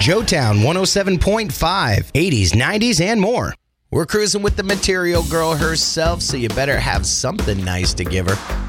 Joetown 107.5, 80s, 90s, and more. We're cruising with the Material Girl herself, so you better have something nice to give her.